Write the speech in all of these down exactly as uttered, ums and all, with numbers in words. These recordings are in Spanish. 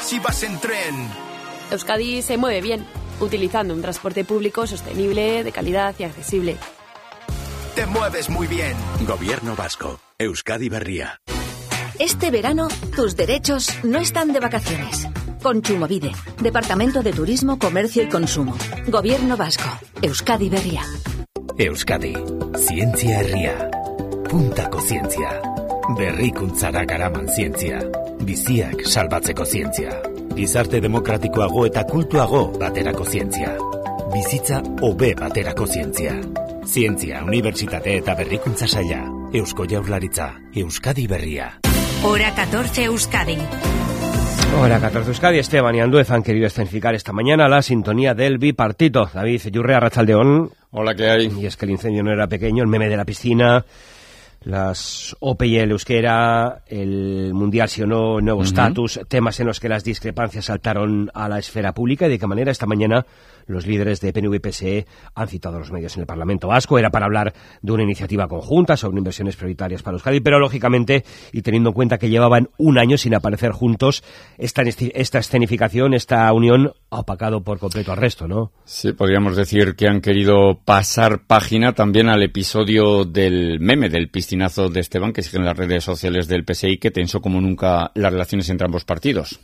si vas en tren. Euskadi se mueve bien, utilizando un transporte público sostenible, de calidad y accesible. Te mueves muy bien. Gobierno vasco. Euskadi Berria. Este verano, tus derechos no están de vacaciones. Kontsumobide, Departamento de Turismo, Comercio y Consumo. Gobierno vasco. Euskadi Berria. Euskadi. Zientzia herria. Puntako zientzia. Berrikuntzara garaman zientzia. Biziak salbatzeko zientzia. Gizarte demokratikoago eta kultuago baterako zientzia. Bizitza hobe baterako zientzia. Zientzia, Unibertsitate eta Berrikuntza Saila. Eusko Jaurlaritza. Euskadi Berria. Hora catorce Euskadi. Hora catorce Euskadi. Esteban y Andueza han querido escenificar esta mañana la sintonía del bipartito. David Yurre, Arratsaldeón. Hola, ¿qué hay? Y es que el incendio no era pequeño, el meme de la piscina, las O P I, el euskera, el mundial sí o no, nuevo estatus, uh-huh. temas en los que las discrepancias saltaron a la esfera pública y de qué manera esta mañana los líderes de P N V y P S E han citado a los medios en el Parlamento Vasco. Era para hablar de una iniciativa conjunta sobre inversiones prioritarias para Euskadi, pero lógicamente, y teniendo en cuenta que llevaban un año sin aparecer juntos, esta, esta escenificación, esta unión ha opacado por completo al resto, ¿no? Sí, podríamos decir que han querido pasar página también al episodio del meme, del piscinazo de Esteban, que sigue en las redes sociales del P S I, que tensó como nunca las relaciones entre ambos partidos.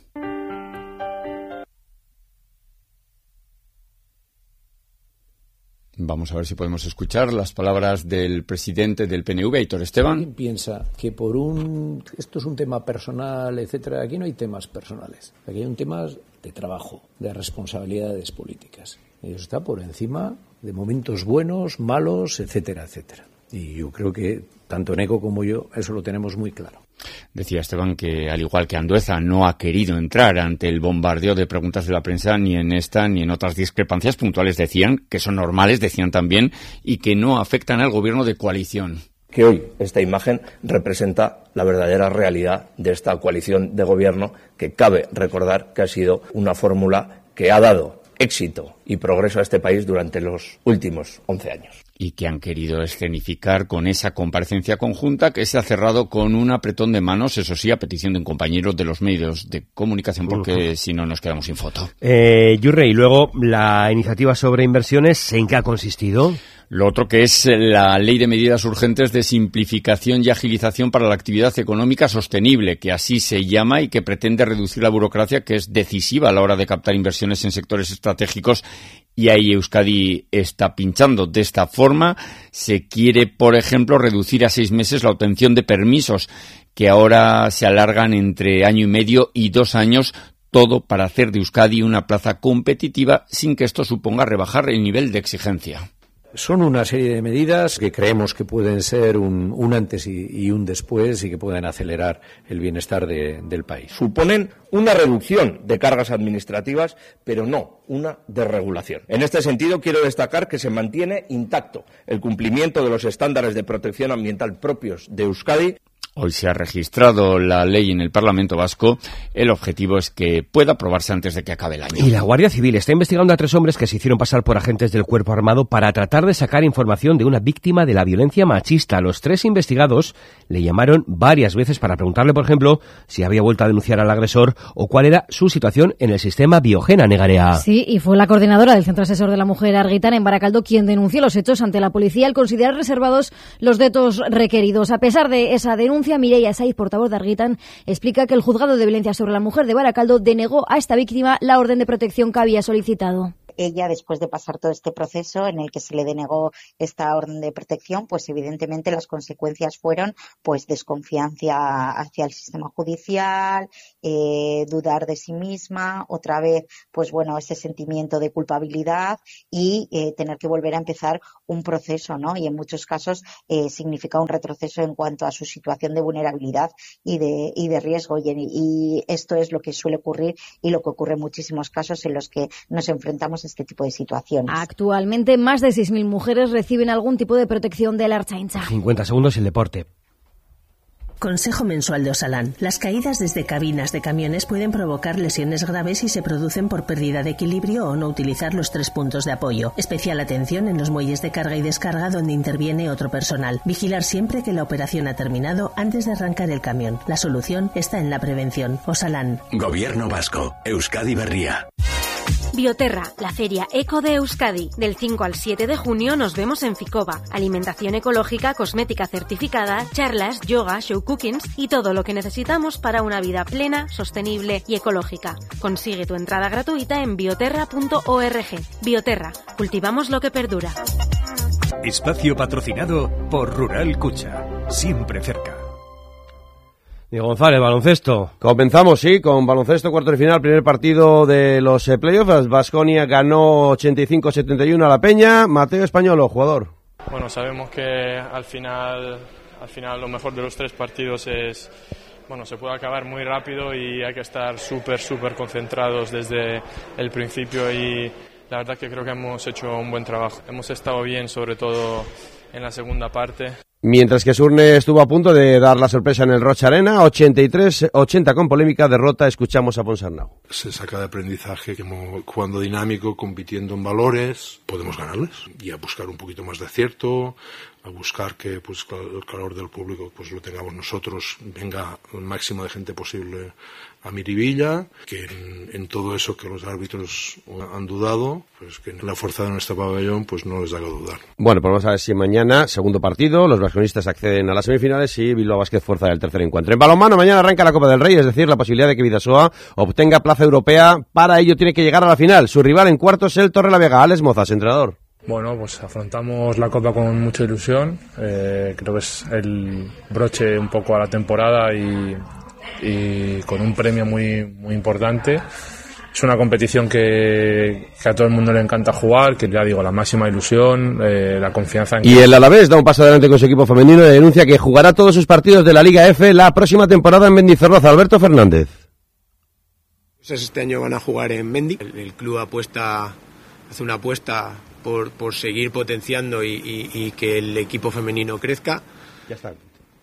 Vamos a ver si podemos escuchar las palabras del presidente del P N V, Aitor Esteban. ¿Quién piensa que por un esto es un tema personal, etcétera? Aquí no hay temas personales. Aquí hay un tema de trabajo, de responsabilidades políticas. Y eso está por encima de momentos buenos, malos, etcétera, etcétera. Y yo creo que tanto Neco como yo eso lo tenemos muy claro. Decía Esteban que, al igual que Andueza, no ha querido entrar ante el bombardeo de preguntas de la prensa ni en esta ni en otras discrepancias puntuales. Decían que son normales, decían también, y que no afectan al gobierno de coalición. Que hoy esta imagen representa la verdadera realidad de esta coalición de gobierno, que cabe recordar que ha sido una fórmula que ha dado éxito y progreso a este país durante los últimos once años. Y que han querido escenificar con esa comparecencia conjunta que se ha cerrado con un apretón de manos, eso sí, a petición de un compañero de los medios de comunicación, porque uh-huh. si no nos quedamos sin foto. Eh, Yurre, y luego la iniciativa sobre inversiones, ¿en qué ha consistido? Lo otro que es la Ley de Medidas Urgentes de Simplificación y Agilización para la Actividad Económica Sostenible, que así se llama y que pretende reducir la burocracia, que es decisiva a la hora de captar inversiones en sectores estratégicos, y ahí Euskadi está pinchando. De esta forma se quiere, por ejemplo, reducir a seis meses la obtención de permisos, que ahora se alargan entre año y medio y dos años, todo para hacer de Euskadi una plaza competitiva sin que esto suponga rebajar el nivel de exigencia. Son una serie de medidas que creemos que pueden ser un, un antes y, y un después y que pueden acelerar el bienestar de, del país. Suponen una reducción de cargas administrativas, pero no una desregulación. En este sentido, quiero destacar que se mantiene intacto el cumplimiento de los estándares de protección ambiental propios de Euskadi. Hoy se ha registrado la ley en el Parlamento Vasco. El objetivo es que pueda aprobarse antes de que acabe el año. Y la Guardia Civil está investigando a tres hombres que se hicieron pasar por agentes del Cuerpo Armado para tratar de sacar información de una víctima de la violencia machista. Los tres investigados le llamaron varias veces para preguntarle, por ejemplo, si había vuelto a denunciar al agresor o cuál era su situación en el sistema Biogena, Negarea. Sí, y fue la coordinadora del Centro Asesor de la Mujer Argitana en Baracaldo quien denunció los hechos ante la policía al considerar reservados los datos requeridos. A pesar de esa denuncia, Mireia Saiz, portavoz de Argitan, explica que el juzgado de violencia sobre la mujer de Baracaldo denegó a esta víctima la orden de protección que había solicitado. Ella, después de pasar todo este proceso en el que se le denegó esta orden de protección, pues evidentemente las consecuencias fueron pues desconfianza hacia el sistema judicial, eh, dudar de sí misma, otra vez pues bueno ese sentimiento de culpabilidad y eh, tener que volver a empezar un proceso, ¿no? Y en muchos casos eh, significa un retroceso en cuanto a su situación de vulnerabilidad y de y de riesgo y, y esto es lo que suele ocurrir y lo que ocurre en muchísimos casos en los que nos enfrentamos este tipo de situaciones. Actualmente, más de seis mil mujeres reciben algún tipo de protección de la Ertzaintza. cincuenta segundos y el deporte. Consejo mensual de Osalan. Las caídas desde cabinas de camiones pueden provocar lesiones graves si se producen por pérdida de equilibrio o no utilizar los tres puntos de apoyo. Especial atención en los muelles de carga y descarga donde interviene otro personal. Vigilar siempre que la operación ha terminado antes de arrancar el camión. La solución está en la prevención. Osalan. Gobierno vasco. Euskadi Berria. Bioterra, la feria eco de Euskadi. Del cinco al siete de junio nos vemos en Ficoba. Alimentación ecológica, cosmética certificada, charlas, yoga, show cookings y todo lo que necesitamos para una vida plena, sostenible y ecológica. Consigue tu entrada gratuita en bioterra punto org. Bioterra, cultivamos lo que perdura. Espacio patrocinado por Rural Cucha. Siempre cerca. Diego González, baloncesto. Comenzamos, sí, con baloncesto, cuarto de final, primer partido de los eh, playoffs. Baskonia ganó ochenta y cinco a setenta y uno a la Peña. Mateo Españolo, jugador. Bueno, sabemos que al final, al final lo mejor de los tres partidos es, bueno, se puede acabar muy rápido y hay que estar súper, súper concentrados desde el principio y la verdad que creo que hemos hecho un buen trabajo. Hemos estado bien, sobre todo en la segunda parte. Mientras que Surne estuvo a punto de dar la sorpresa en el Rocha Arena, ochenta y tres ochenta con polémica derrota, escuchamos a Ponsarnau. Se saca de aprendizaje que jugando dinámico, compitiendo en valores, podemos ganarles y a buscar un poquito más de acierto, a buscar que pues el calor del público pues lo tengamos nosotros, venga el máximo de gente posible a Miribilla, que en, en todo eso que los árbitros han dudado, pues que la fuerza de nuestro pabellón pues no les haga dudar. Bueno, pues vamos a ver si mañana, segundo partido, los vasconistas acceden a las semifinales y Bilbao Basket fuerza del tercer encuentro. En balonmano mañana arranca la Copa del Rey, es decir, la posibilidad de que Bidasoa obtenga plaza europea. Para ello tiene que llegar a la final. Su rival en cuartos, el Torrelavega. Alex Mozas, entrenador. Bueno, pues afrontamos la Copa con mucha ilusión. Eh, creo que es el broche un poco a la temporada y, y con un premio muy, muy importante. Es una competición que, que a todo el mundo le encanta jugar, que ya digo, la máxima ilusión, eh, la confianza en... Y el Alavés da un paso adelante con su equipo femenino y denuncia que jugará todos sus partidos de la Liga F la próxima temporada en Mendizorroza. Alberto Fernández. Este año van a jugar en Mendi. El, el club apuesta, hace una apuesta por, por seguir potenciando y, y, y que el equipo femenino crezca. Ya está.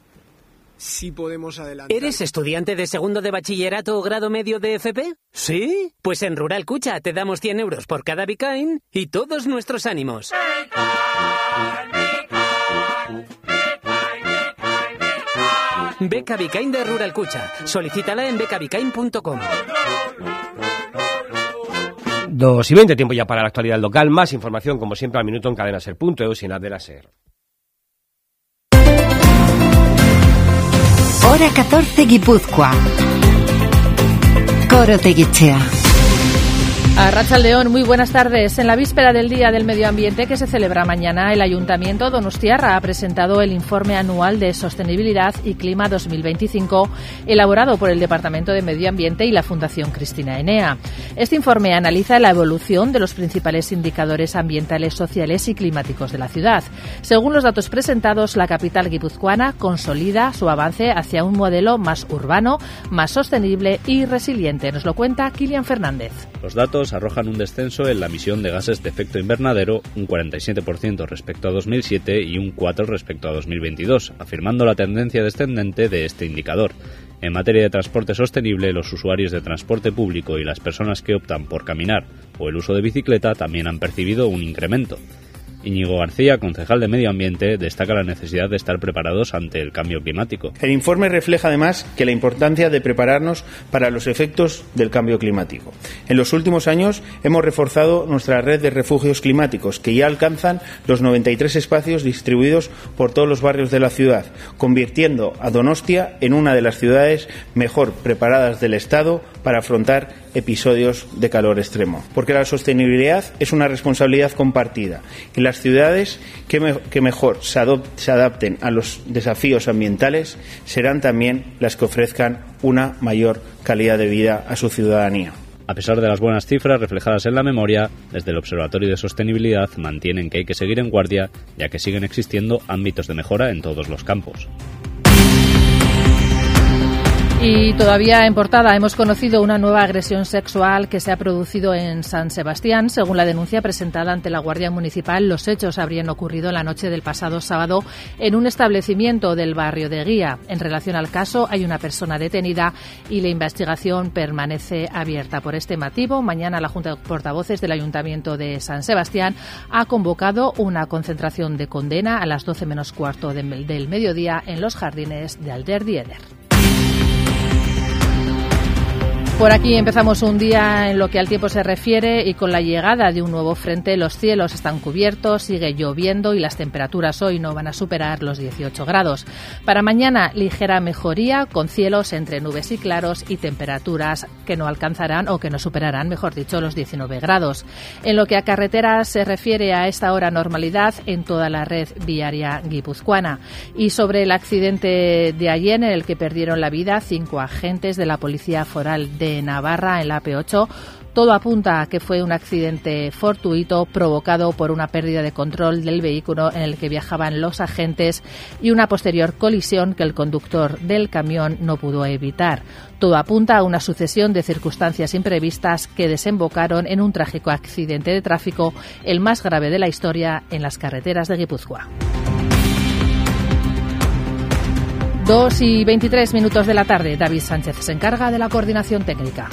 Sí podemos adelantar. ¿Eres estudiante de segundo de bachillerato o grado medio de F P? ¿Sí? Pues en Rural Cucha te damos cien euros por cada Bicain y todos nuestros ánimos. Beca Bicain de Rural Cucha. Solicítala en beca bicain punto com. Dos y veinte, tiempo ya para la actualidad local. Más información, como siempre, al minuto en cadenaser punto eu y en app de la SER. Hora catorce, Guipúzcoa. Coro Teguichea. Arratsaldeon, muy buenas tardes. En la víspera del Día del Medio Ambiente que se celebra mañana, el Ayuntamiento donostiarra ha presentado el Informe Anual de Sostenibilidad y Clima dos mil veinticinco, elaborado por el Departamento de Medio Ambiente y la Fundación Cristina Enea. Este informe analiza la evolución de los principales indicadores ambientales, sociales y climáticos de la ciudad. Según los datos presentados, la capital guipuzcoana consolida su avance hacia un modelo más urbano, más sostenible y resiliente. Nos lo cuenta Kilian Fernández. Los datos arrojan un descenso en la emisión de gases de efecto invernadero, un cuarenta y siete por ciento respecto a dos mil siete y un cuatro por ciento respecto a dos mil veintidós, afirmando la tendencia descendente de este indicador. En materia de transporte sostenible, los usuarios de transporte público y las personas que optan por caminar o el uso de bicicleta también han percibido un incremento. Íñigo García, concejal de Medio Ambiente, destaca la necesidad de estar preparados ante el cambio climático. El informe refleja además que la importancia de prepararnos para los efectos del cambio climático. En los últimos años hemos reforzado nuestra red de refugios climáticos, que ya alcanzan los noventa y tres espacios distribuidos por todos los barrios de la ciudad, convirtiendo a Donostia en una de las ciudades mejor preparadas del Estado para afrontar episodios de calor extremo. Porque la sostenibilidad es una responsabilidad compartida y las ciudades que, me, que mejor se, adop, se adapten a los desafíos ambientales serán también las que ofrezcan una mayor calidad de vida a su ciudadanía. A pesar de las buenas cifras reflejadas en la memoria, desde el Observatorio de Sostenibilidad mantienen que hay que seguir en guardia, ya que siguen existiendo ámbitos de mejora en todos los campos. Y todavía en portada hemos conocido una nueva agresión sexual que se ha producido en San Sebastián. Según la denuncia presentada ante la Guardia Municipal, los hechos habrían ocurrido la noche del pasado sábado en un establecimiento del barrio de Guía. En relación al caso, hay una persona detenida y la investigación permanece abierta. Por este motivo, mañana la Junta de Portavoces del Ayuntamiento de San Sebastián ha convocado una concentración de condena a las doce menos cuarto del mediodía en los jardines de Alderdieder. Por aquí empezamos un día en lo que al tiempo se refiere y con la llegada de un nuevo frente los cielos están cubiertos, sigue lloviendo y las temperaturas hoy no van a superar los dieciocho grados. Para mañana ligera mejoría con cielos entre nubes y claros y temperaturas que no alcanzarán o que no superarán, mejor dicho, los diecinueve grados. En lo que a carreteras se refiere, a esta hora normalidad en toda la red viaria guipuzcoana. Y sobre el accidente de ayer en el que perdieron la vida cinco agentes de la Policía Foral de Navarra en la A P ocho, todo apunta a que fue un accidente fortuito provocado por una pérdida de control del vehículo en el que viajaban los agentes y una posterior colisión que el conductor del camión no pudo evitar. Todo apunta a una sucesión de circunstancias imprevistas que desembocaron en un trágico accidente de tráfico, el más grave de la historia en las carreteras de Guipúzcoa. Dos y veintitrés minutos de la tarde. David Sánchez se encarga de la coordinación técnica.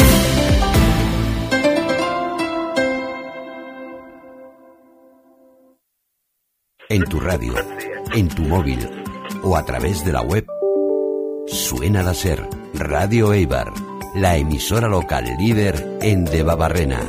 En tu radio, en tu móvil o a través de la web, suena la SER, Radio Eibar, la emisora local líder en Debabarrena.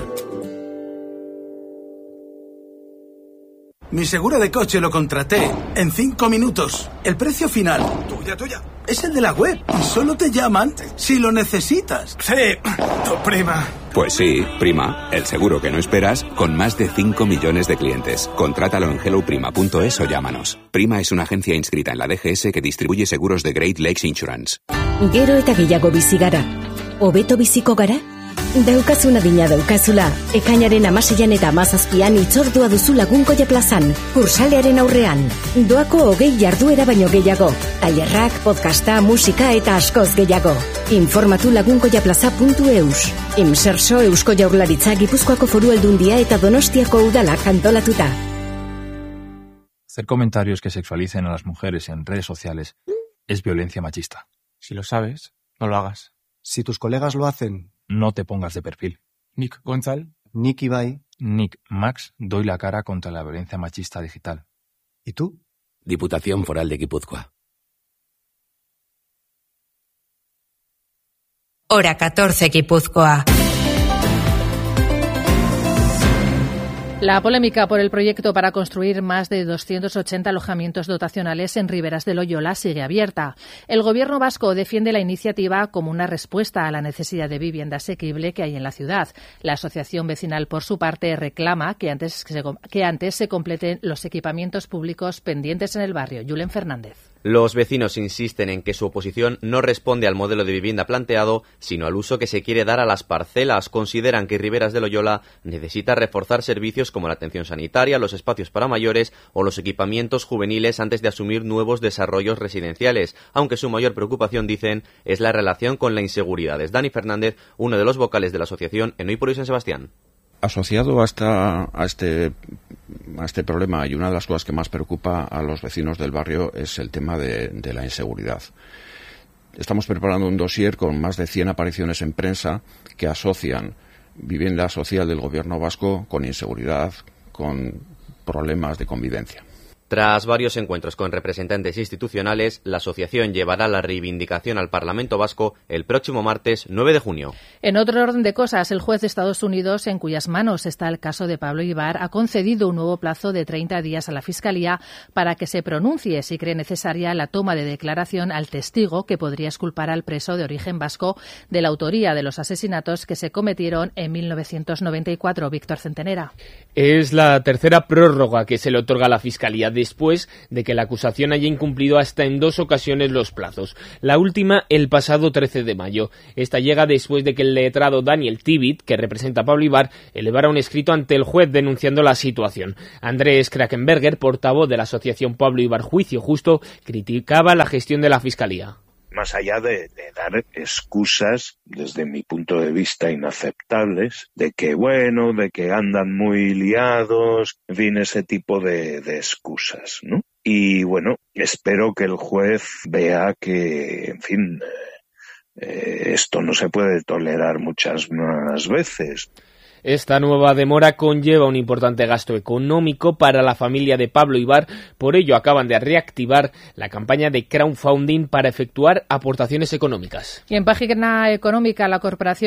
Mi seguro de coche lo contraté en cinco minutos. El precio final, tuya, tuya, es el de la web y solo te llaman si lo necesitas. Sí, tu prima. Pues sí, Prima, el seguro que no esperas, con más de cinco millones de clientes. Contrátalo en hello prima punto es o llámanos. Prima es una agencia inscrita en la D G S que distribuye seguros de Great Lakes Insurance. Gero eta gehiago bizi gara. Hobeto biziko gara? Daukazuna dina daukazula. Ekainaren amaseian eta amazazpian itzordua duzu Lagunkoia plazan. Kursalearen aurrean. Doako hogei jarduera baino gehiago. Tailerrak, podcasta, musika eta askoz gehiago. Informatu lagunkoia plaza puntu eus. Imserso Eusko Jaurlaritza, Gipuzkoako Foru Aldundia eta Donostiako udalak antolatuta. Hacer comentarios que sexualicen a las mujeres en redes sociales es violencia machista. Si lo sabes, no lo hagas. Si tus colegas lo hacen, no te pongas de perfil. Nick Gonzal, Nick Ibai, Nick Max, doy la cara contra la violencia machista digital. ¿Y tú? Diputación Foral de Guipúzcoa. Hora catorce, Guipúzcoa. La polémica por el proyecto para construir más de doscientos ochenta alojamientos dotacionales en Riberas de Loyola sigue abierta. El Gobierno vasco defiende la iniciativa como una respuesta a la necesidad de vivienda asequible que hay en la ciudad. La asociación vecinal, por su parte, reclama que antes, que antes se completen los equipamientos públicos pendientes en el barrio. Julen Fernández. Los vecinos insisten en que su oposición no responde al modelo de vivienda planteado, sino al uso que se quiere dar a las parcelas. Consideran que Riberas de Loyola necesita reforzar servicios como la atención sanitaria, los espacios para mayores o los equipamientos juveniles antes de asumir nuevos desarrollos residenciales, aunque su mayor preocupación, dicen, es la relación con la inseguridad. Es Dani Fernández, uno de los vocales de la asociación en Hoy por Hoy San Sebastián. Asociado a, esta, a, este, a este problema, y una de las cosas que más preocupa a los vecinos del barrio es el tema de, de la inseguridad. Estamos preparando un dossier con más de cien apariciones en prensa que asocian vivienda social del gobierno vasco con inseguridad, con problemas de convivencia. Tras varios encuentros con representantes institucionales, la asociación llevará la reivindicación al Parlamento Vasco el próximo martes nueve de junio. En otro orden de cosas, el juez de Estados Unidos, en cuyas manos está el caso de Pablo Ibar, ha concedido un nuevo plazo de treinta días a la Fiscalía para que se pronuncie si cree necesaria la toma de declaración al testigo que podría exculpar al preso de origen vasco de la autoría de los asesinatos que se cometieron en mil novecientos noventa y cuatro. Víctor Centenera. Es la tercera prórroga que se le otorga a la Fiscalía después de que la acusación haya incumplido hasta en dos ocasiones los plazos. La última el pasado trece de mayo. Esta llega después de que el letrado Daniel Tibit, que representa a Pablo Ibar, elevara un escrito ante el juez denunciando la situación. Andrés Krakenberger, portavoz de la asociación Pablo Ibar Juicio Justo, criticaba la gestión de la Fiscalía. más allá de, de dar excusas, desde mi punto de vista, inaceptables, de que, bueno, de que andan muy liados, en fin, ese tipo de, de excusas, ¿no? Y, bueno, espero que el juez vea que, en fin, eh, esto no se puede tolerar muchas más veces. Esta nueva demora conlleva un importante gasto económico para la familia de Pablo Ibar, por ello acaban de reactivar la campaña de crowdfunding para efectuar aportaciones económicas. Y en página económica, la corporación